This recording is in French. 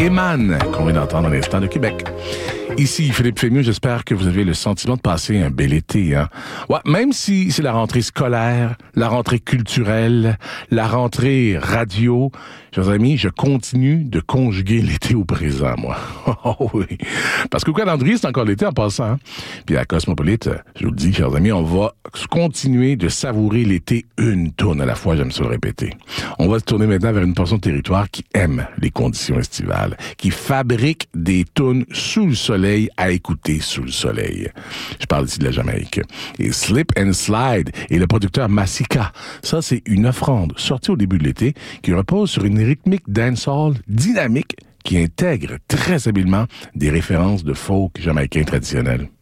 Eman, qu'on vient d'entendre à l'instant de Québec. Ici, Philippe Fémieux, j'espère que vous avez le sentiment de passer un bel été, hein. Ouais, même si c'est la rentrée scolaire, la rentrée culturelle, la rentrée radio, chers amis, je continue de conjuguer l'été au présent, moi. Oh oui. Parce qu'au calendrier, c'est encore l'été en passant, hein. Puis à Cosmopolite, je vous le dis, chers amis, on va continuer de savourer l'été une tourne à la fois, j'aime ça le répéter. On va se tourner maintenant vers une portion de territoire qui aime les conditions estivales, qui fabrique des tunes sous le soleil à écouter sous le soleil. Je parle ici de la Jamaïque. Et Slip and Slide et le producteur Masika. Ça, c'est une offrande sortie au début de l'été qui repose sur une rythmique dancehall dynamique qui intègre très habilement des références de folk jamaïcain traditionnel.